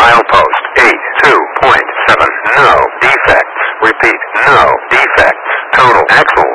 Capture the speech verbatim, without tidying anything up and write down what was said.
Milepost eight two point seven. No defects. Repeat, no defects. Total axle